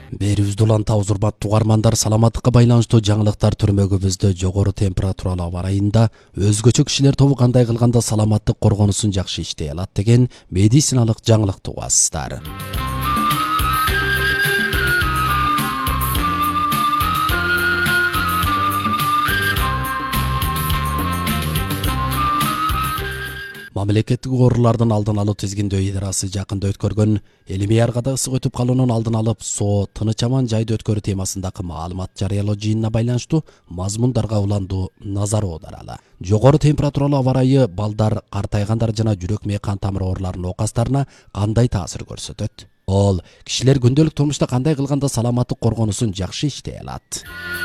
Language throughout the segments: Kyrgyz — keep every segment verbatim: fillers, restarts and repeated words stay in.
Берибизде улантабыз урматтуу угармандар, саламаттыкка байланыштуу жаңылыктар түрмөгүбүздө жогору температуралуу аба ырайында өзгөчө кишилер тобу кандай кылганда саламаттык коргонусун жакшы иштей алат деген медициналык жаңылыкты угасыздар. Мамлекеттик оорулардын алдын алуу тизгиндөө идарасы жакында өткөргөн элимий аргада ысык өтүп калуунун алдын алып, соо тыныч аман жайды өткөрүү темасындагы маалымат жарыялоо жыйынына байланыштуу мазмундарга уландуу назар аударалы. Жогору температуралуу аба ырайы балдар, картайгандар жана жүрөк мээ кан тамыр ооруларынын оокастарына кандай таасир көрсөтөт? Ол кишилер күндөлүк турмушта кандай кылганда саламаттык коргонусун жакшы иштей алат?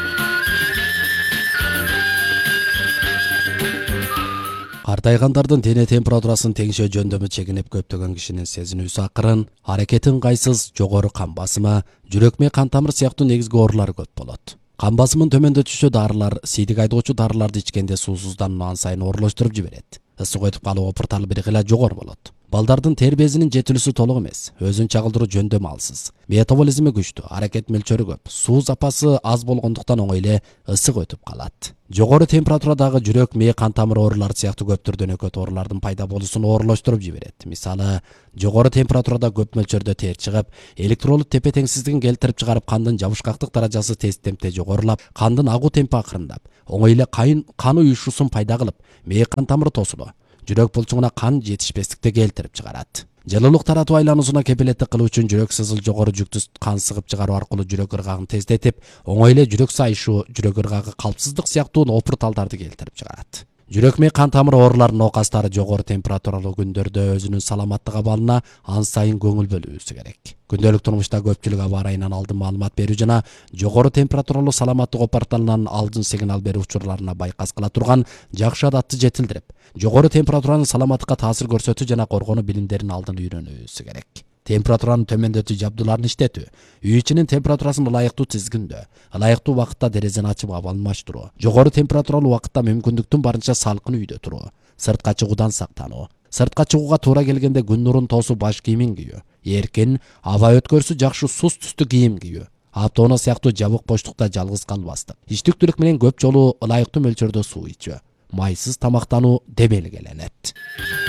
Картайгандардын дене температурасын теңшөө жөндөмү чегинип көптөгөн кишинин сезинүүсү акырын, аракети ыңгайсыз, жогору кан басымы, жүрөк мээ кан тамыр сыяктуу негизги оорулар көп болот. Кан басымын төмөндөтүүчү дарылар, сийдик айдоочу дарыларды ичкенде суусуздануу ан сайын оорлоштуруп жиберет. Ысык өтүп калуу опурталы бир гыла жогору болот. Балдардын тер безинин жетилүүсү толук эмес, өзүн чагылдыруу жөндөмү алсыз. Метаболизми күчтүү, аракет мөлчөрү көп, суу запасы аз болгондуктан оңой эле ысык өтүп калат. Жогору температурадагы жүрөк мээ кан тамыр оорулары сыяктуу көп түрдөн өкөт оорулардын пайда болуусун оорлоштуруп жиберет. Мисалы, жогору температурада көп мөлчөрдө тер чыгып, электролит тепе теңсиздигин келтирип чыгарып, кандын жабышкактык даражасы тез темпте жогорулап, кандын агуу темпи акырындап, оңой эле кан уюшуусун пайда кылып, мээ кан тамыры тосулу, жүрөк булчуңуна кан жетишпестикти келтирип чыгарат. Жылуулук таратуу айлануусуна кепилеттик кылуу үчүн жүрөк сызыл жогору жүктү кан сыгып чыгаруу аркылуу жүрөк ыргагын тездетип, оңой эле жүрөк сайышуу, жүрөк ыргагы калпсыздык сыяктуу опурталдарды келтирип чыгарат. Жүрөк мээ кан тамыр ооруларынын оокастары жогору температуралуу күндөрдө өзүнүн саламаттык абалына ан сайын көңүл бөлүүсү керек. Күндөлүк турмушта көпчүлүк аба ырайынан алдын маалымат берүү жана жогору температуралуу саламаттык опурталынан алдын сигнал берүү учурларына байкас кыла турган жакшы адатты жетилдирип, жогору температуранын саламаттыкка таасир көрсөтүү жана коргонуу билимдерин алдын үйрөнүүсү керек. Температуранын төмөндөтүү жабдууларын иштетүү, үй ичинин температурасын ылайыктуу тизгиндөө, ылайыктуу убакытта терезени ачып абалын алмаштыруу, жогору температуралуу убакытта мүмкүндүктүн барынча салкын үйдө туруу, сыртка чыгуудан сактануу, сыртка чыгууга туура келгенде күн нурун тоосуу баш кийимин кийүү, эркин, аба өткөрүүсү жакшы сус түстүү кийим кийүү, автоунаа сыяктуу жабык боштукта жалгыз калбастык, иштиктүүлүк менен көп жолу ылайыктуу мөлчөрдө суу ичүү, майсыз тамактануу демелгеленет.